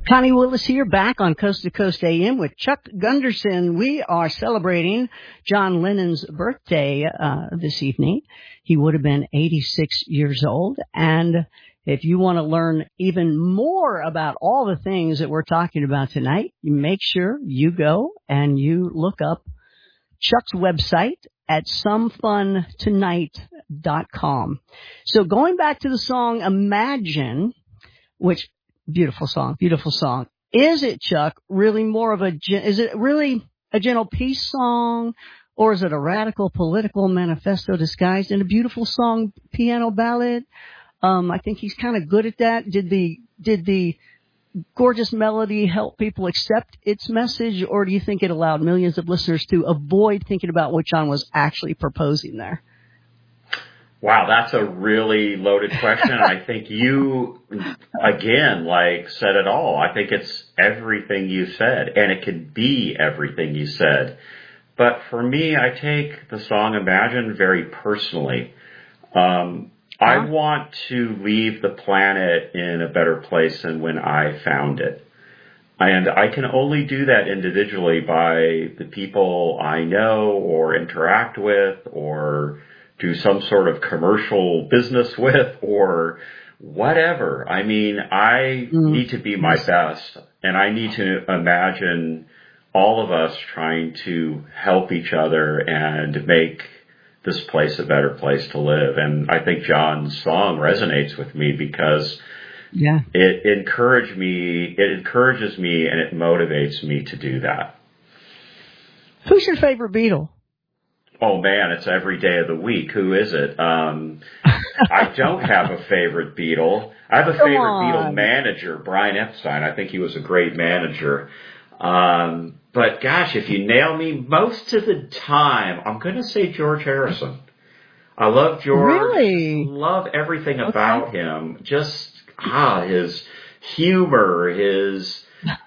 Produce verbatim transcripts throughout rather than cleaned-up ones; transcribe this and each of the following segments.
Connie Willis here, back on Coast to Coast A M with Chuck Gunderson. We are celebrating John Lennon's birthday uh, this evening. He would have been eighty-six years old. And if you want to learn even more about all the things that we're talking about tonight, you make sure you go and you look up Chuck's website at some fun tonight dot com. So going back to the song Imagine, which beautiful song, beautiful song. Is it, Chuck, really more of a, is it really a gentle peace song, or is it a radical political manifesto disguised in a beautiful song, piano ballad? Um, I think he's kind of good at that. Did the, did the gorgeous melody help people accept its message, or do you think it allowed millions of listeners to avoid thinking about what John was actually proposing there? Wow, that's a really loaded question. I think you, again, like, said it all. I think it's everything you said, and it could be everything you said. But for me, I take the song Imagine very personally. Um, I want to leave the planet in a better place than when I found it. And I can only do that individually by the people I know or interact with or do some sort of commercial business with or whatever. I mean, I mm. need to be my best, and I need to imagine all of us trying to help each other and make this place a better place to live. And I think John's song resonates with me because yeah. it encouraged me, it encourages me and it motivates me to do that. Who's your favorite Beatle? Oh, man, it's every day of the week. Who is it? Um, I don't have a favorite Beatle. I have a Come favorite on. Beatle manager, Brian Epstein. I think he was a great manager. Um, but, gosh, if you nail me, most of the time, I'm going to say George Harrison. I love George. Really? Love everything okay. about him. Just, ah, his humor, his...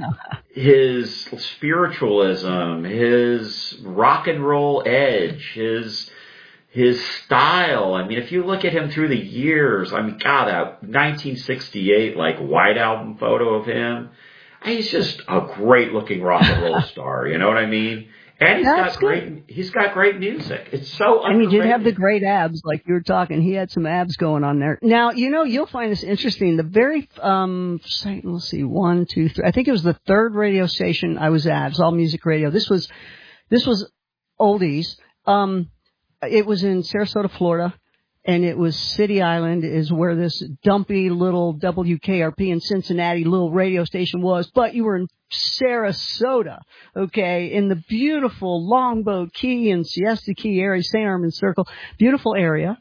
his spiritualism, his rock and roll edge, his his style. I mean, if you look at him through the years, I mean, God, that nineteen sixty-eight like White Album photo of him, he's just a great looking rock and roll star. You know what I mean? And he's That's got great. Good. He's got great music. It's so. And he did have the great abs, like you were talking. He had some abs going on there. Now, you know, you'll find this interesting. The very, um, let's see, one, two, three. I think it was the third radio station I was at. It was all music radio. This was, this was oldies. Um, it was in Sarasota, Florida. And it was City Island is where this dumpy little W K R P in Cincinnati little radio station was. But you were in Sarasota, okay, in the beautiful Longboat Key and Siesta Key area, Saint Armand Circle, beautiful area.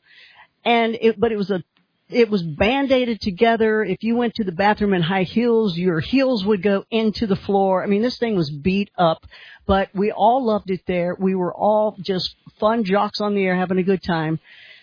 And it, but it was a, it was band-aided together. If you went to the bathroom in high heels, your heels would go into the floor. I mean, this thing was beat up, but we all loved it there. We were all just fun jocks on the air having a good time.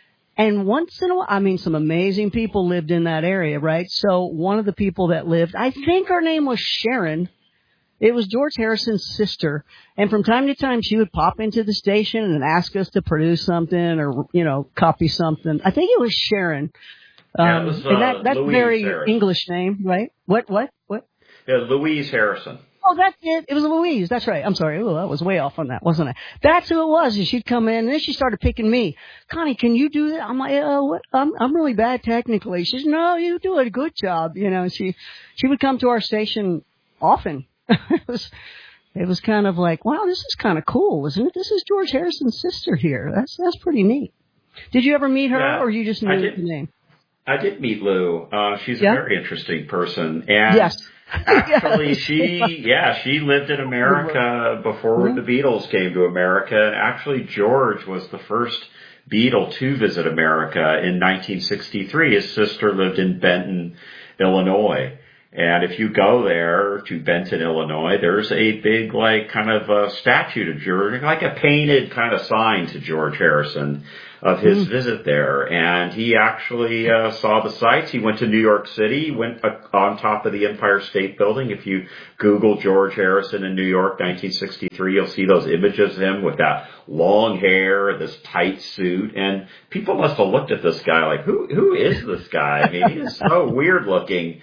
And once in a while, I mean, some amazing people lived in that area, right? So one of the people that lived, I think her name was Sharon. It was George Harrison's sister. And from time to time, she would pop into the station and ask us to produce something or, you know, copy something. I think it was Sharon. Um, yeah, it was, uh, and that, that's a very Harrison. English name, right? What, what, what? Yeah, Louise Harrison. Oh, that's it. It was Louise. That's right. I'm sorry. Oh, I was way off on that, wasn't I? That's who it was. And she'd come in, and then she started picking me. Connie, can you do that? I'm like, uh, what? I'm, I'm really bad technically. She says, no, you do a good job. You know, she, she would come to our station often. it was, it was kind of like, wow, this is kind of cool, isn't it? This is George Harrison's sister here. That's, that's pretty neat. Did you ever meet her, yeah, or you just knew the name? I did meet Lou. Uh, she's yeah? a very interesting person. And yes. Actually, she, yeah, she lived in America before the Beatles came to America. And actually, George was the first Beatle to visit America in nineteen sixty-three. His sister lived in Benton, Illinois. And if you go there to Benton, Illinois, there's a big, like, kind of a statue to George, like a painted kind of sign to George Harrison of his Mm. visit there. And he actually uh, saw the sights. He went to New York City, went uh, on top of the Empire State Building. If you Google George Harrison in New York, nineteen sixty-three, you'll see those images of him with that long hair, this tight suit. And people must have looked at this guy like, who who is this guy? I mean, he is so weird looking.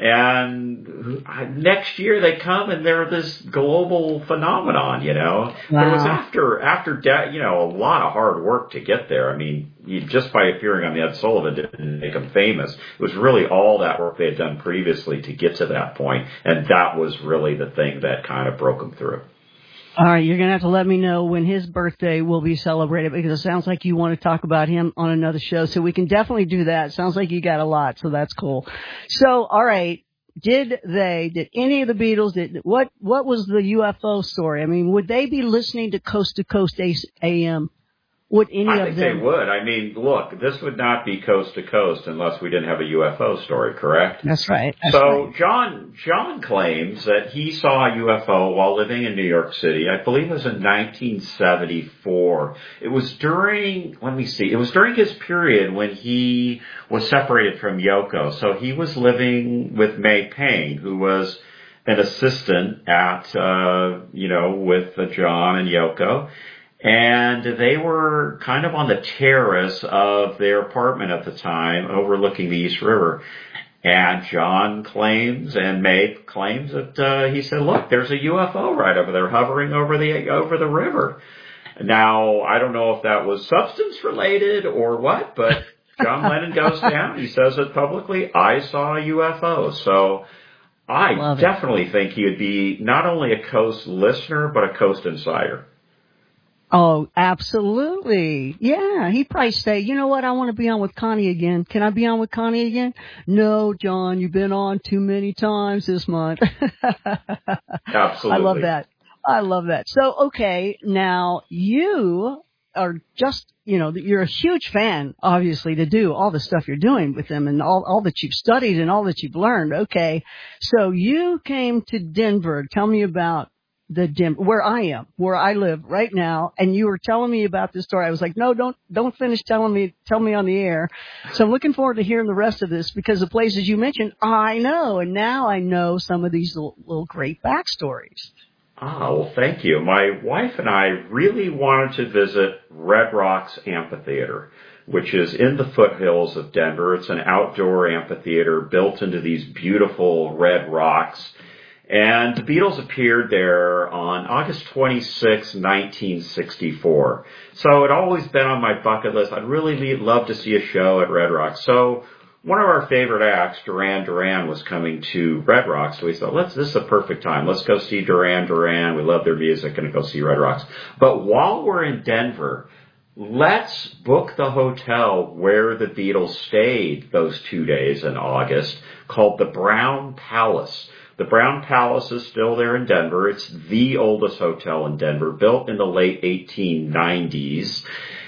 And next year they come and they're this global phenomenon, you know. Wow. But it was after, after de- you know, a lot of hard work to get there. I mean, you, just by appearing on the Ed Sullivan didn't make him famous. It was really all that work they had done previously to get to that point, and that was really the thing that kind of broke him through. All right, you're going to have to let me know when his birthday will be celebrated, because it sounds like you want to talk about him on another show, so we can definitely do that. Sounds like you got a lot, so that's cool. So, all right, did they, did any of the Beatles, did, what what was the U F O story? I mean, would they be listening to Coast to Coast A M? Would any I of think them? they would. I mean, look, this would not be Coast to Coast unless we didn't have a U F O story, correct? That's right. That's so right. John John claims that he saw a U F O while living in New York City. I believe it was in nineteen seventy-four. It was during, let me see, it was during his period when he was separated from Yoko. So he was living with May Payne, who was an assistant at, uh, you know, with uh, John and Yoko. And they were kind of on the terrace of their apartment at the time, overlooking the East River. And John claims, and May claims that uh, he said, "Look, there's a U F O right over there, hovering over the over the river." Now, I don't know if that was substance related or what, but John Lennon goes down. He says it publicly. I saw a U F O. So I Love definitely it. think he would be not only a Coast listener, but a Coast insider. Oh, absolutely. Yeah, he'd probably say, you know what, I want to be on with Connie again. Can I be on with Connie again? No, John, you've been on too many times this month. Absolutely. I love that. I love that. So, okay, now you are just, you know, you're a huge fan, obviously, to do all the stuff you're doing with them and all, all that you've studied and all that you've learned. Okay, so you came to Denver. Tell me about the Denver, where I am, where I live right now, and you were telling me about this story. I was like, no, don't, don't finish telling me, tell me on the air. So I'm looking forward to hearing the rest of this, because the places you mentioned, I know, and now I know some of these little, little great backstories. Ah, well, thank you. My wife and I really wanted to visit Red Rocks Amphitheater, which is in the foothills of Denver. It's an outdoor amphitheater built into these beautiful red rocks. And the Beatles appeared there on August twenty-sixth, nineteen sixty-four. So it always been on my bucket list. I'd really love to see a show at Red Rocks. So one of our favorite acts, Duran Duran, was coming to Red Rocks. So we thought, let's, this is a perfect time. Let's go see Duran Duran. We love their music and go see Red Rocks. But while we're in Denver, let's book the hotel where the Beatles stayed those two days in August, called the Brown Palace. The Brown Palace is still there in Denver. It's the oldest hotel in Denver, built in the late eighteen nineties.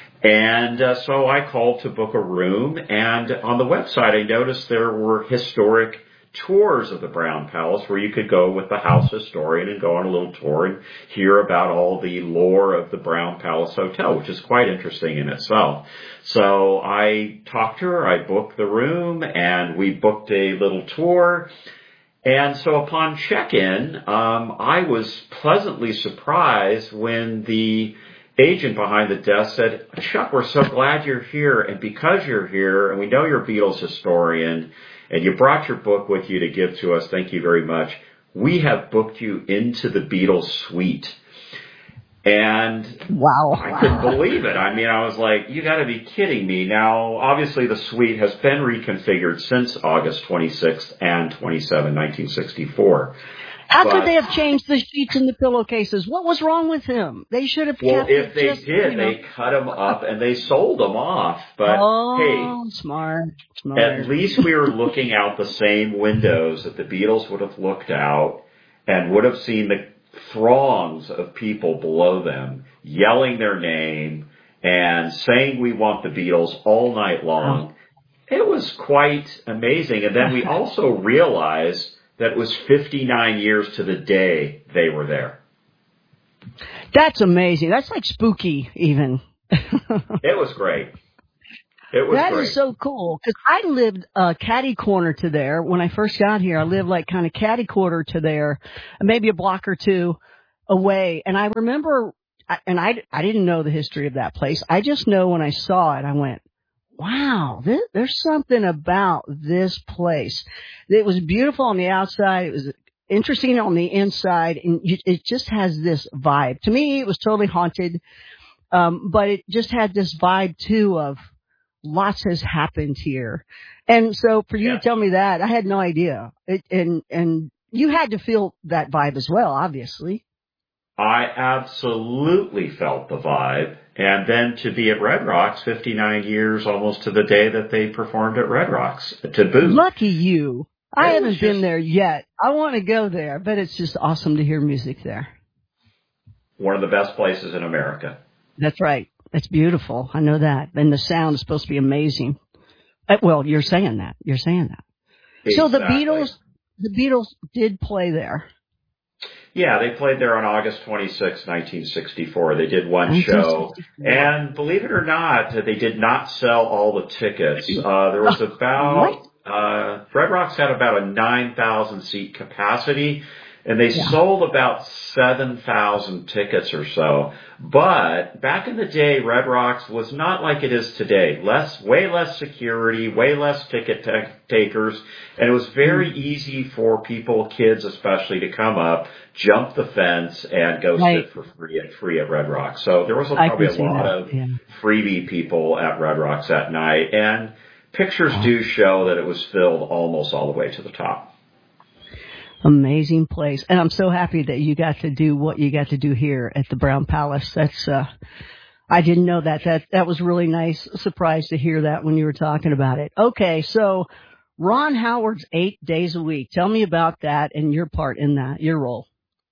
And uh, so I called to book a room, and on the website I noticed there were historic tours of the Brown Palace where you could go with the house historian and go on a little tour and hear about all the lore of the Brown Palace Hotel, which is quite interesting in itself. So I talked to her, I booked the room, and we booked a little tour. And so upon check-in, um, I was pleasantly surprised when the agent behind the desk said, "Chuck, we're so glad you're here. And because you're here, and we know you're a Beatles historian, and you brought your book with you to give to us, thank you very much, we have booked you into the Beatles suite." And wow. I couldn't believe it. I mean, I was like, you got to be kidding me. Now, obviously, the suite has been reconfigured since August twenty-sixth and twenty-seventh, nineteen sixty-four. How but, could they have changed the sheets and the pillowcases? What was wrong with him? They should have Well, kept if it they just, did, you know. they cut them up and they sold them off. But, oh, hey, smart, smart. At least we were looking out the same windows that the Beatles would have looked out and would have seen the throngs of people below them yelling their name and saying we want the Beatles all night long. Oh. It was quite amazing. And then we also realized that it was fifty-nine years to the day they were there. That's amazing. That's like spooky even. It was great. It was That great. is so cool because I lived uh, catty corner to there when I first got here. I lived like kind of catty corner to there, maybe a block or two away. And I remember, and I, I didn't know the history of that place. I just know when I saw it, I went, wow, this, there's something about this place. It was beautiful on the outside. It was interesting on the inside, and you, it just has this vibe. To me, it was totally haunted, um, but it just had this vibe too of lots has happened here. And so for you Yeah. to tell me that, I had no idea. It, and and you had to feel that vibe as well, obviously. I absolutely felt the vibe. And then to be at Red Rocks fifty-nine years, almost to the day that they performed at Red Rocks, to boot. Lucky you. I It haven't was been just there yet. I want to go there, but it's just awesome to hear music there. one of the best places in America. That's right. It's beautiful. I know that. And the sound is supposed to be amazing. Uh, Well, you're saying that. You're saying that. So the Exactly. Beatles, the Beatles did play there. Yeah, they played there on August twenty-sixth, nineteen sixty-four. They did one show. And believe it or not, they did not sell all the tickets. Uh, there was about, uh, Red Rocks had about a nine thousand seat capacity, and they Yeah. sold about seven thousand tickets or so. But back in the day, Red Rocks was not like it is today. Less, way less security, way less ticket ta- takers, and it was very Mm. easy for people, kids especially, to come up, jump the fence, and go Right. sit for free at free at Red Rocks. So there was a, I probably can a see lot that. of Yeah. freebie people at Red Rocks that night, and pictures do show that it was filled almost all the way to the top. Amazing place. And I'm so happy that you got to do what you got to do here at the Brown Palace. That's, uh, I didn't know that. That, that was really nice. Surprised to hear that when you were talking about it. Okay. So Ron Howard's eight days a week. Tell me about that and your part in that, your role.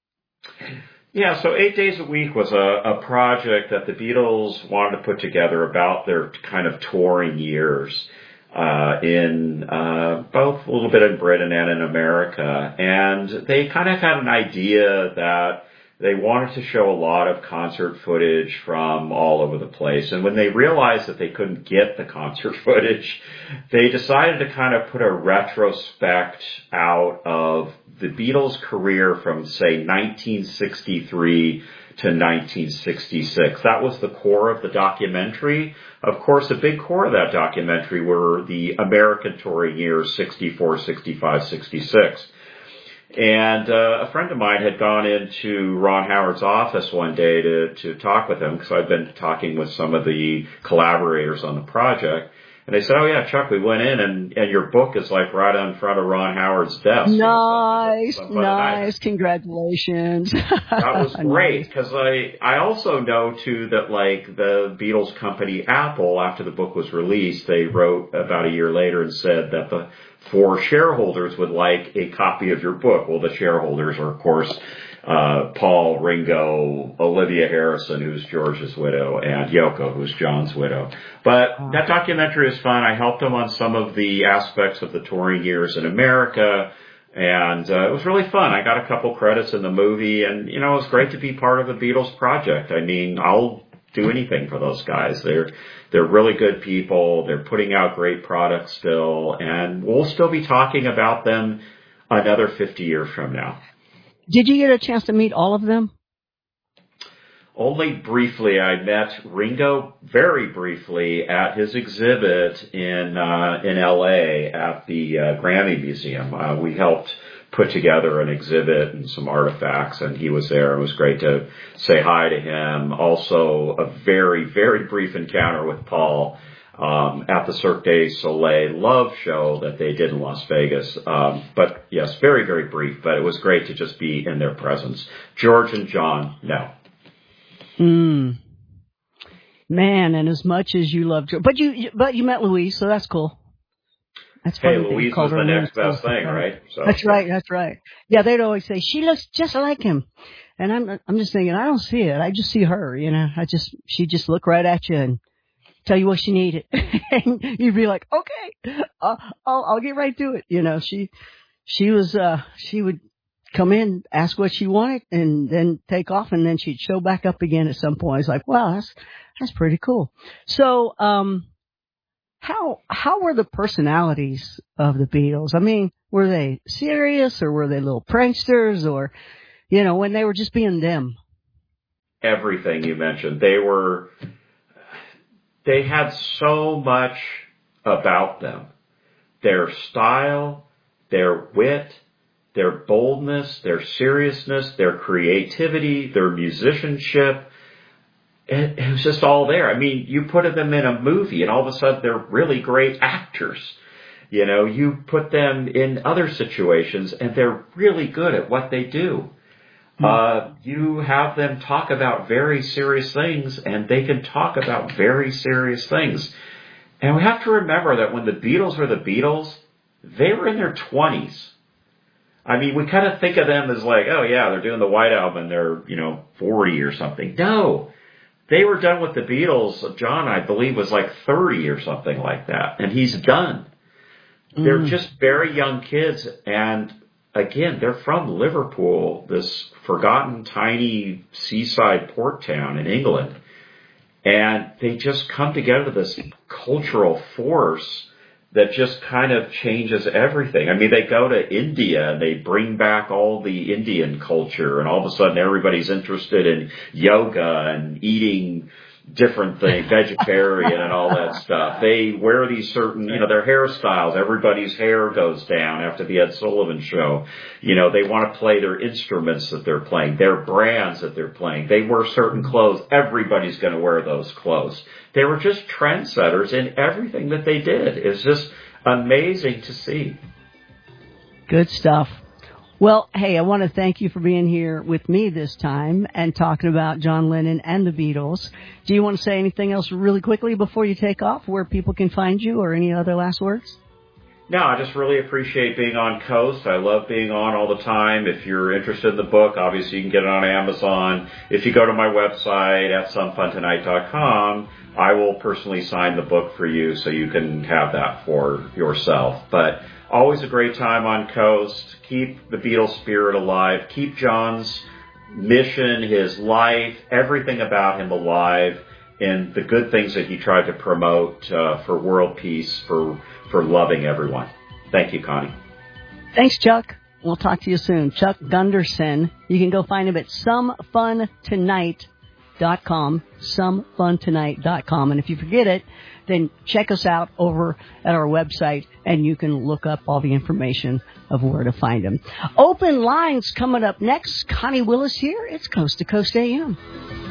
Yeah, so Eight Days a Week was a, a project that the Beatles wanted to put together about their kind of touring years. Uh, in, uh, both a little bit in Britain and in America. And they kind of had an idea that they wanted to show a lot of concert footage from all over the place. And when they realized that they couldn't get the concert footage, they decided to kind of put a retrospect out of the Beatles' career from, say, nineteen sixty-three to nineteen sixty-six. That was the core of the documentary. Of course, a big core of that documentary were the American touring years, sixty-four, sixty-five, sixty-six. And uh, a friend of mine had gone into Ron Howard's office one day to, to talk with him, because I'd been talking with some of the collaborators on the project. And they said, oh, yeah, Chuck, we went in, and, and your book is like right in front of Ron Howard's desk. Nice, So, so, nice. Congratulations. That was great, because I, I also know, too, that, like, the Beatles company Apple, after the book was released, they wrote about a year later and said that the four shareholders would like a copy of your book. Well, the shareholders are, of course, uh, Paul, Ringo, Olivia Harrison, who's George's widow, and Yoko, who's John's widow. But that documentary is fun. I helped them on some of the aspects of the touring years in America, and uh, it was really fun. I got a couple credits in the movie, and, you know, it was great to be part of the Beatles project. I mean, I'll do anything for those guys. They're they're really good people. They're putting out great products still, and we'll still be talking about them another fifty years from now. Did you get a chance to meet all of them? Only briefly. I met Ringo very briefly at his exhibit in uh, in L A at the uh, Grammy Museum. Uh, we helped put together an exhibit and some artifacts, and he was there. It was great to say hi to him. Also, a very, very brief encounter with Paul um, at the Cirque du Soleil Love show that they did in Las Vegas. Um, but yes, very, very brief, but it was great to just be in their presence. George and John, no. Hmm. Man, and as much as you love George, but you, but you met Louise, so that's cool. That's Hey, funny. Louise was the next best thing, right? So, that's right. That's right. Yeah, they'd always say she looks just like him, and I'm, I'm just thinking, I don't see it. I just see her. You know, I just, she just look right at you and tell you what she needed, and you'd be like, okay, uh, I'll, I'll get right to it. You know, she, she was, uh, she would come in, ask what she wanted, and then take off, and then she'd show back up again at some point. It's like, wow, that's, that's pretty cool. So, um, how how were the personalities of the Beatles? I mean, were they serious or were they little pranksters, or, you know, when they were just being them? Everything you mentioned. They were, they had so much about them. Their style, their wit, their boldness, their seriousness, their creativity, their musicianship. It, it was just all there. I mean, you put them in a movie and all of a sudden they're really great actors. You know, you put them in other situations and they're really good at what they do. Mm-hmm. Uh, you have them talk about very serious things and they can talk about very serious things. And we have to remember that when the Beatles were the Beatles, they were in their twenties. I mean, we kind of think of them as like, oh yeah, they're doing the White Album and they're, you know, forty or something. No. They were done with the Beatles. John, I believe, was like thirty or something like that. And he's done. Mm. They're just very young kids. And again, they're from Liverpool, this forgotten tiny seaside port town in England. And they just come together, this cultural force that just kind of changes everything. I mean, they go to India and they bring back all the Indian culture, and all of a sudden everybody's interested in yoga and eating different things, vegetarian and all that stuff. They wear these certain, you know, their hairstyles. Everybody's hair goes down after the Ed Sullivan Show. You know, they want to play their instruments that they're playing, their brands that they're playing. They wear certain clothes. Everybody's going to wear those clothes. They were just trendsetters in everything that they did. It's just amazing to see. Good stuff. Well, hey, I want to thank you for being here with me this time and talking about John Lennon and the Beatles. Do you want to say anything else really quickly before you take off, where people can find you, or any other last words? No, I just really appreciate being on Coast. I love being on all the time. If you're interested in the book, obviously you can get it on Amazon. If you go to my website at some fun tonight dot com, I will personally sign the book for you so you can have that for yourself. But always a great time on Coast. Keep the Beatles spirit alive. Keep John's mission, his life, everything about him alive, and the good things that he tried to promote uh, for world peace, for for loving everyone. Thank you, Connie. Thanks, Chuck. We'll talk to you soon. Chuck Gunderson. You can go find him at some fun tonight dot com, some fun tonight dot com. And if you forget it, then check us out over at our website, and you can look up all the information of where to find him. Open lines coming up next. Connie Willis here. It's Coast to Coast A M.